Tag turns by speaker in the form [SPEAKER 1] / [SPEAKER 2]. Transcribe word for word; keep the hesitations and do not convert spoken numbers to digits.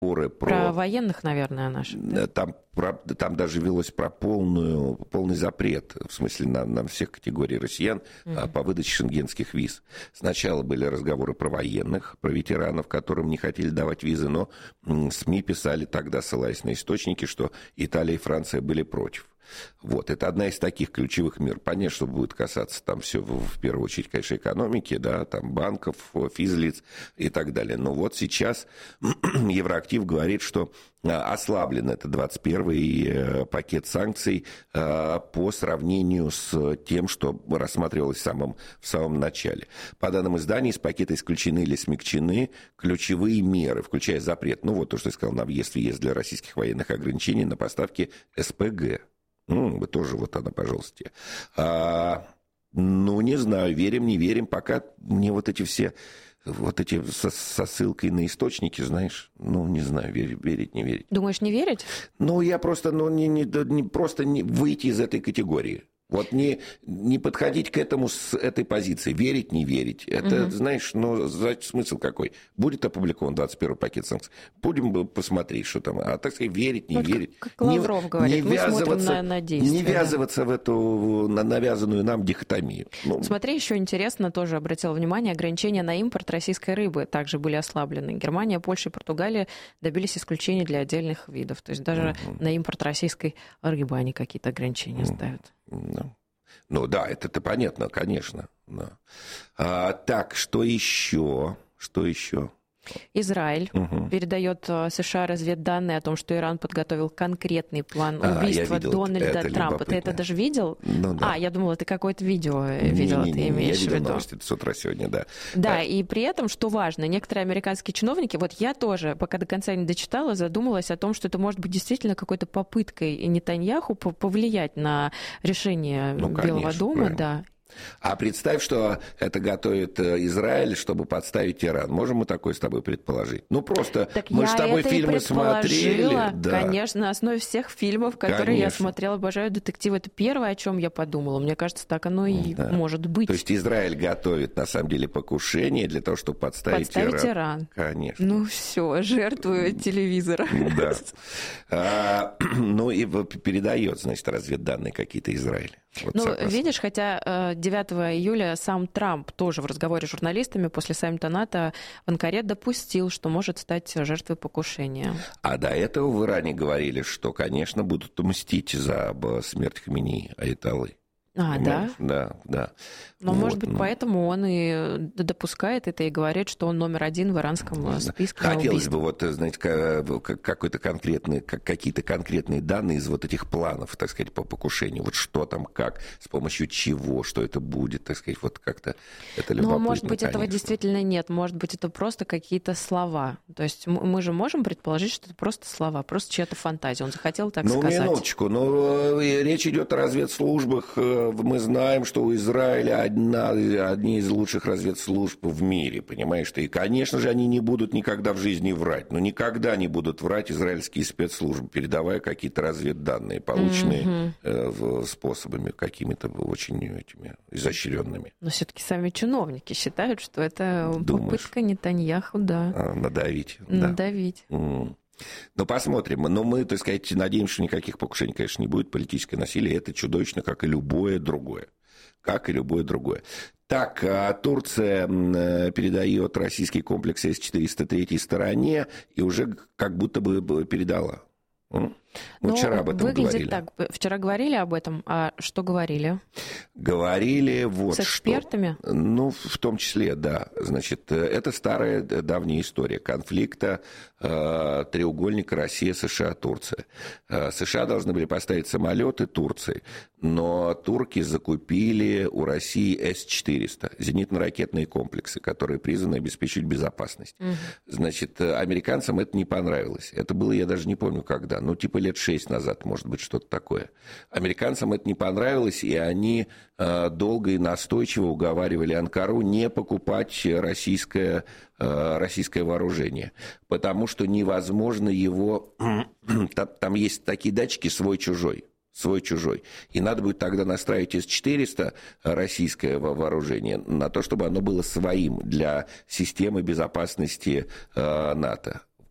[SPEAKER 1] Про...
[SPEAKER 2] про военных, наверное, наших. Да?
[SPEAKER 1] Там, про, там даже велось про полную, полный запрет, в смысле на, на всех категорий россиян, mm-hmm. по выдаче шенгенских виз. Сначала были разговоры про военных, про ветеранов, которым не хотели давать визы, но СМИ писали тогда, ссылаясь на источники, что Италия и Франция были против. Вот, это одна из таких ключевых мер. Понятно, что будет касаться там все в, в первую очередь, конечно, экономики, да, там банков, физлиц и так далее. Но вот сейчас Евроактив говорит, что ослаблен этот двадцать первый пакет санкций по сравнению с тем, что рассматривалось в самом, в самом начале. По данным издания, из пакета исключены или смягчены ключевые меры, включая запрет, ну вот то, что я сказал, на въезд-въезд для российских военных ограничений на поставки СПГ. Ну, вы тоже, вот она, пожалуйста. А, ну, не знаю, верим, не верим, пока мне вот эти все, вот эти со, со ссылкой на источники, знаешь, ну, не знаю, верить, верить, не верить.
[SPEAKER 2] Думаешь, не верить?
[SPEAKER 1] Ну, я просто, ну, не, не, не просто не выйти из этой категории. Вот не, не подходить к этому с этой позиции. Верить, не верить. Это, угу. знаешь, ну, смысл какой? Будет опубликован двадцать первый пакет санкций. Будем посмотреть, что там. А так сказать, верить, не вот верить.
[SPEAKER 2] Как, как Лавров не, говорит,
[SPEAKER 1] не
[SPEAKER 2] мы смотрим на, на действия.
[SPEAKER 1] Не ввязываться да. в эту на навязанную нам дихотомию. Ну.
[SPEAKER 2] Смотри, еще интересно, тоже обратила внимание, ограничения на импорт российской рыбы также были ослаблены. Германия, Польша и Португалия добились исключения для отдельных видов. То есть даже угу. на импорт российской рыбы они какие-то ограничения угу. ставят.
[SPEAKER 1] Ну, ну да, это-то понятно, конечно. Да. А, так, что еще? Что еще?
[SPEAKER 2] Израиль угу. передает США разведданные о том, что Иран подготовил конкретный план убийства а, Дональда это Трампа. Ты это даже видел?
[SPEAKER 1] Ну, да.
[SPEAKER 2] А, я думала, ты какое-то видео видела,
[SPEAKER 1] не, не, не,
[SPEAKER 2] ты имеешь
[SPEAKER 1] я
[SPEAKER 2] в виду.
[SPEAKER 1] Я видел новости с утра сегодня, да.
[SPEAKER 2] Да,
[SPEAKER 1] а...
[SPEAKER 2] и при этом, что важно, некоторые американские чиновники, вот я тоже, пока до конца не дочитала, задумалась о том, что это может быть действительно какой-то попыткой Нетаньяху повлиять на решение ну, Белого конечно, дома.
[SPEAKER 1] Правильно.
[SPEAKER 2] Да.
[SPEAKER 1] А представь, что это готовит Израиль, чтобы подставить Иран. Можем мы такое с тобой предположить? Ну, просто
[SPEAKER 2] так
[SPEAKER 1] мы с тобой фильмы смотрели.
[SPEAKER 2] Да. Конечно, на основе всех фильмов, которые конечно. я смотрела, обожаю детективы. Это первое, о чем я подумала. Мне кажется, так оно и да. может быть.
[SPEAKER 1] То есть Израиль готовит, на самом деле, покушение для того, чтобы подставить,
[SPEAKER 2] подставить
[SPEAKER 1] Иран.
[SPEAKER 2] Иран.
[SPEAKER 1] Конечно.
[SPEAKER 2] Ну, все, жертвую телевизора.
[SPEAKER 1] Да. А, ну, и передает, значит, разведданные какие-то Израилю. Вот
[SPEAKER 2] ну,
[SPEAKER 1] согласно.
[SPEAKER 2] видишь, хотя девятого июля сам Трамп тоже в разговоре с журналистами после саммита НАТО в Анкаре допустил, что может стать жертвой покушения.
[SPEAKER 1] А до этого в Иране говорили, что, конечно, будут мстить за смерть Хаменеи аятоллы.
[SPEAKER 2] А,
[SPEAKER 1] понимаешь?
[SPEAKER 2] да?
[SPEAKER 1] Да, да.
[SPEAKER 2] Но,
[SPEAKER 1] вот,
[SPEAKER 2] может быть,
[SPEAKER 1] ну.
[SPEAKER 2] поэтому он и допускает это и говорит, что он номер один в иранском списке.
[SPEAKER 1] Хотелось бы, вот, знаете, какой-то конкретный, какие-то конкретные данные из вот этих планов, так сказать, по покушению. Вот что там, как, с помощью чего, что это будет, так сказать, вот как-то это любопытно.
[SPEAKER 2] Но, может быть,
[SPEAKER 1] конечно.
[SPEAKER 2] этого действительно нет. Может быть, это просто какие-то слова. То есть мы же можем предположить, что это просто слова, просто чья-то фантазия. Он захотел так
[SPEAKER 1] ну,
[SPEAKER 2] сказать.
[SPEAKER 1] Ну, минуточку. Но речь идет о разведслужбах. Мы знаем, что у Израиля одна, одни из лучших разведслужб в мире, понимаешь ты? И, конечно же, они не будут никогда в жизни врать. Но никогда не будут врать израильские спецслужбы, передавая какие-то разведданные, полученные mm-hmm. способами какими-то очень этими изощренными.
[SPEAKER 2] Но все-таки сами чиновники считают, что это
[SPEAKER 1] Думаешь?
[SPEAKER 2] Попытка Нетаньяху, да.
[SPEAKER 1] А, надавить.
[SPEAKER 2] Надавить.
[SPEAKER 1] Да. Mm. Ну, посмотрим. Но мы, так сказать, надеемся, что никаких покушений, конечно, не будет. Политическое насилие – это чудовищно, как и любое другое. Как и любое другое. Так, Турция передает российский комплекс С четыреста третьей стороне и уже как будто бы передала. Мы
[SPEAKER 2] ну,
[SPEAKER 1] вчера об этом
[SPEAKER 2] выглядит
[SPEAKER 1] говорили.
[SPEAKER 2] Так. Вчера говорили об этом, а что говорили?
[SPEAKER 1] Говорили вот что.
[SPEAKER 2] С экспертами?
[SPEAKER 1] Что. Ну, в том числе, да. Значит, это старая давняя история конфликта э, треугольника Россия, США, Турция. Э, США должны были поставить самолеты Турции, но турки закупили у России С четыреста, зенитно-ракетные комплексы, которые призваны обеспечить безопасность. Угу. Значит, американцам это не понравилось. Это было, я даже не помню, когда. Ну, типа лет шесть назад, может быть, что-то такое. Американцам это не понравилось, и они э, долго и настойчиво уговаривали Анкару не покупать российское, э, российское вооружение, потому что невозможно его... там, там есть такие датчики свой-чужой. Свой-чужой. И надо будет тогда настраивать С четыреста российское вооружение на то, чтобы оно было своим для системы безопасности э, НАТО. куда входит, конечно,